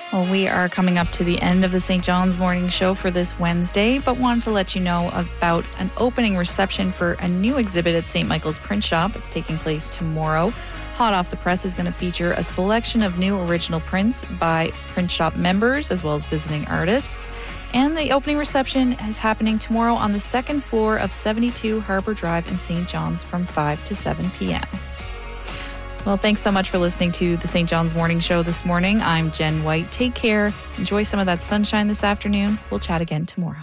Well, we are coming up to the end of the St. John's Morning Show for this Wednesday, but wanted to let you know about an opening reception for a new exhibit at St. Michael's Print Shop. It's taking place tomorrow. Hot off the press is going to feature a selection of new original prints by Print Shop members as well as visiting artists. And the opening reception is happening tomorrow on the second floor of 72 Harbour Drive in St. John's from 5 to 7 p.m. Well, thanks so much for listening to the St. John's Morning Show this morning. I'm Jen White. Take care. Enjoy some of that sunshine this afternoon. We'll chat again tomorrow.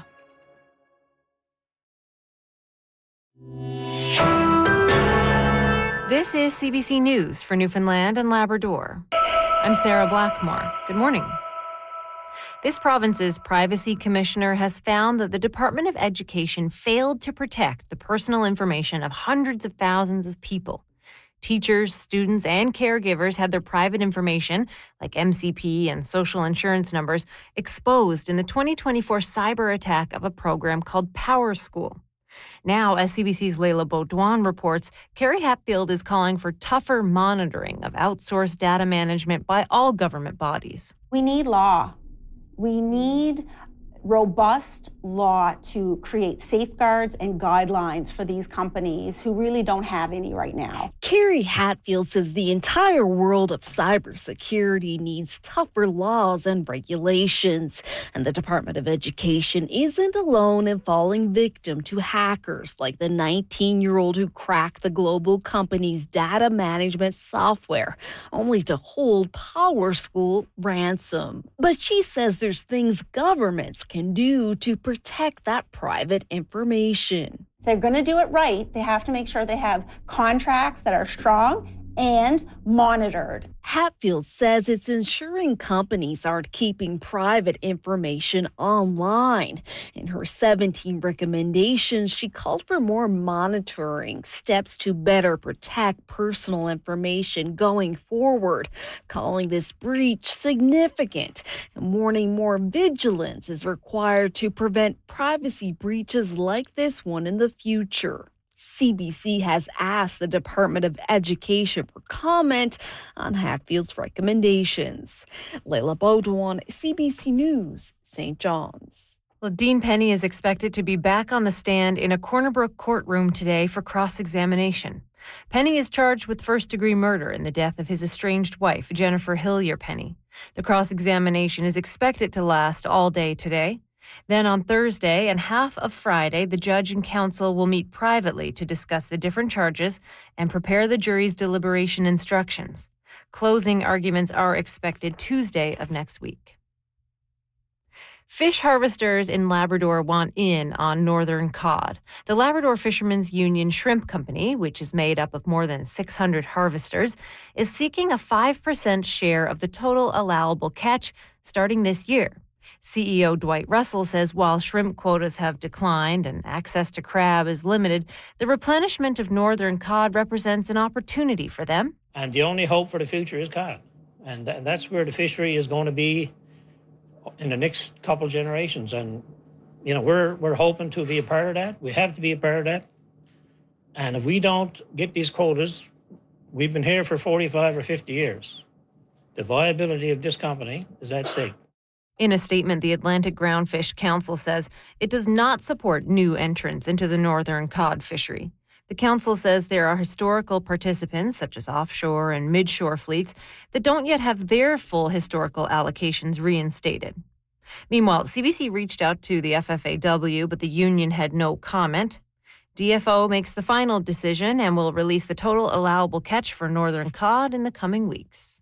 This is CBC News for Newfoundland and Labrador. I'm Sarah Blackmore. Good morning. This province's privacy commissioner has found that the Department of Education failed to protect the personal information of hundreds of thousands of people. Teachers, students, and caregivers had their private information, like MCP and social insurance numbers, exposed in the 2024 cyber attack of a program called PowerSchool. Now, as CBC's Leila Baudouin reports, Carrie Hatfield is calling for tougher monitoring of outsourced data management by all government bodies. We need law. We need robust law to create safeguards and guidelines for these companies who really don't have any right now. Carrie Hatfield says the entire world of cybersecurity needs tougher laws and regulations. And the Department of Education isn't alone in falling victim to hackers like the 19-year-old who cracked the global company's data management software, only to hold PowerSchool ransom. But she says there's things governments can do to protect that private information. If they're going to do it right, they have to make sure they have contracts that are strong and monitored. Hatfield says it's ensuring companies aren't keeping private information online. In her 17 recommendations, she called for more monitoring, steps to better protect personal information going forward, calling this breach significant and warning more vigilance is required to prevent privacy breaches like this one in the future. CBC has asked the Department of Education for comment on Hatfield's recommendations. Leila Baudouin, CBC News, St. John's. Well, Dean Penny is expected to be back on the stand in a Corner Brook courtroom today for cross-examination. Penny is charged with first-degree murder in the death of his estranged wife, Jennifer Hillier Penny. The cross-examination is expected to last all day today. Then on Thursday and half of Friday, the judge and counsel will meet privately to discuss the different charges and prepare the jury's deliberation instructions. Closing arguments are expected Tuesday of next week. Fish harvesters in Labrador want in on northern cod. The Labrador Fishermen's Union Shrimp Company, which is made up of more than 600 harvesters, is seeking a 5% share of the total allowable catch starting this year. CEO Dwight Russell says while shrimp quotas have declined and access to crab is limited, the replenishment of northern cod represents an opportunity for them. And the only hope for the future is cod. And that's where the fishery is going to be in the next couple generations. And, you know, we're hoping to be a part of that. We have to be a part of that. And if we don't get these quotas, we've been here for 45 or 50 years. The viability of this company is at stake. In a statement, the Atlantic Groundfish Council says it does not support new entrants into the northern cod fishery. The council says there are historical participants, such as offshore and midshore fleets, that don't yet have their full historical allocations reinstated. Meanwhile, CBC reached out to the FFAW, but the union had no comment. DFO makes the final decision and will release the total allowable catch for northern cod in the coming weeks.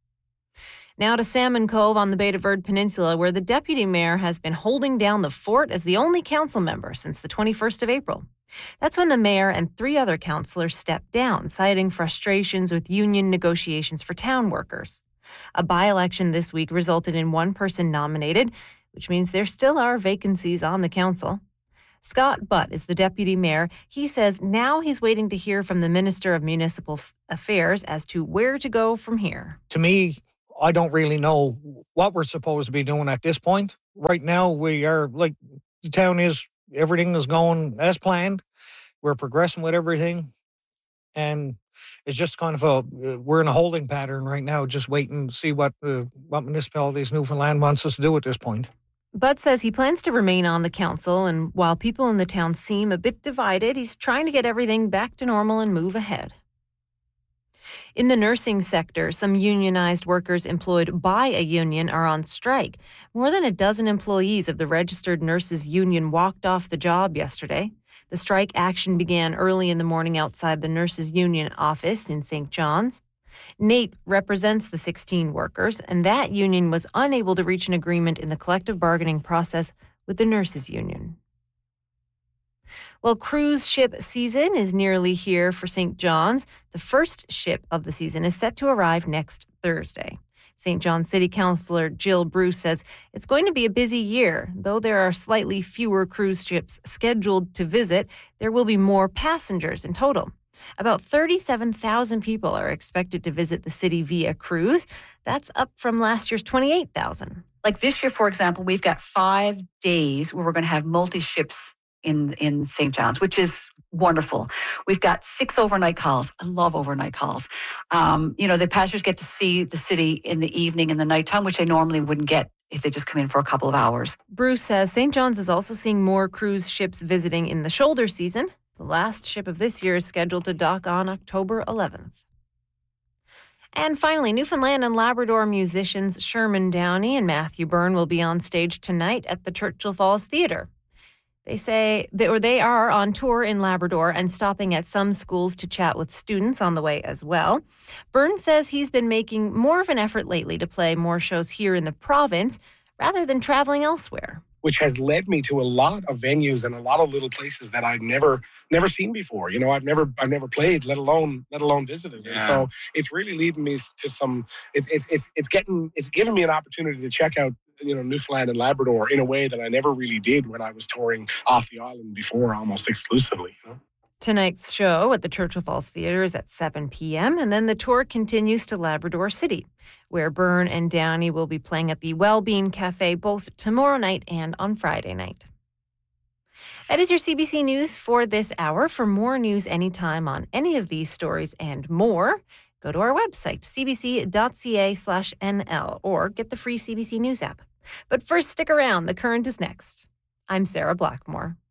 Now to Salmon Cove on the Bay de Verde Peninsula, where the deputy mayor has been holding down the fort as the only council member since the 21st of April. That's when the mayor and 3 other councillors stepped down, citing frustrations with union negotiations for town workers. A by-election this week resulted in 1 person nominated, which means there still are vacancies on the council. Scott Butt is the deputy mayor. He says now he's waiting to hear from the Minister of Municipal Affairs as to where to go from here. To me, I don't really know what we're supposed to be doing at this point. Right now, we are like the town is, everything is going as planned. We're progressing with everything. And it's just kind of we're in a holding pattern right now, just waiting to see what municipalities Newfoundland wants us to do at this point. Butt says he plans to remain on the council, and while people in the town seem a bit divided, he's trying to get everything back to normal and move ahead. In the nursing sector, some unionized workers employed by a union are on strike. More than a dozen employees of the Registered Nurses Union walked off the job yesterday. The strike action began early in the morning outside the Nurses Union office in St. John's. NAPE represents the 16 workers, and that union was unable to reach an agreement in the collective bargaining process with the Nurses Union. Well, cruise ship season is nearly here for St. John's. The first ship of the season is set to arrive next Thursday. St. John's City Councillor Jill Bruce says it's going to be a busy year. Though there are slightly fewer cruise ships scheduled to visit, there will be more passengers in total. About 37,000 people are expected to visit the city via cruise. That's up from last year's 28,000. Like this year, for example, we've got 5 days where we're going to have multi-ships in St. John's, which is wonderful. We've got 6 overnight calls. I love overnight calls. The passengers get to see the city in the evening and the nighttime, which they normally wouldn't get if they just come in for a couple of hours. Bruce says St. John's is also seeing more cruise ships visiting in the shoulder season. The last ship of this year is scheduled to dock on October 11th. And finally, Newfoundland and Labrador musicians Sherman Downey and Matthew Byrne will be on stage tonight at the Churchill Falls Theatre. They are on tour in Labrador and stopping at some schools to chat with students on the way as well. Byrne says he's been making more of an effort lately to play more shows here in the province rather than traveling elsewhere, which has led me to a lot of venues and a lot of little places that I've never seen before. I've never played, let alone visited. Yeah. And so it's really leading me to some. It's giving me an opportunity to check out Newfoundland and Labrador in a way that I never really did when I was touring off the island before, almost exclusively. Tonight's show at the Churchill Falls Theatre is at 7 p.m. and then the tour continues to Labrador City, where Byrne and Downey will be playing at the Wellbeing Cafe both tomorrow night and on Friday night. That is your CBC News for this hour. For more news anytime on any of these stories and more, go to our website, cbc.ca/NL, or get the free CBC News app. But first, stick around. The Current is next. I'm Sarah Blackmore.